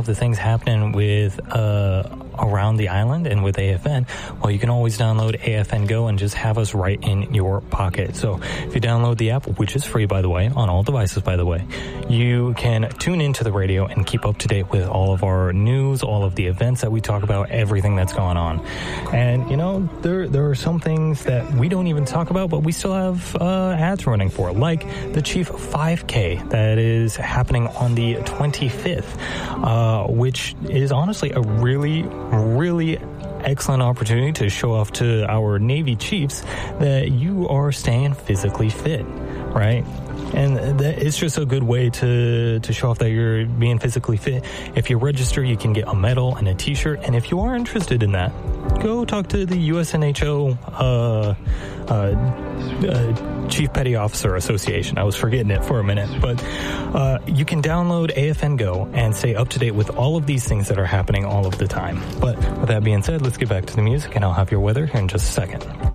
of the things happening with around the island and with AFN, well, you can always download AFN Go and just have us right in your pocket. So if you download the app, which is free, by the way, on all devices, by the way, you can tune into the radio and keep up to date with all of our news, all of the events that we talk about, everything that's going on. And, you know, there are some things that we don't even talk about, but we still have ads running for, like the Chief 5K that is happening on the 25th, which is honestly a really excellent opportunity to show off to our Navy Chiefs that you are staying physically fit, right? And it's just a good way to show off that you're being physically fit. If you register, you can get a medal and a t-shirt. And if you are interested in that, go talk to the USNHO Chief Petty Officer Association. I was forgetting it for a minute. But you can download AFN Go and stay up to date with all of these things that are happening all of the time. But with that being said, let's get back to the music, and I'll have your weather here in just a second.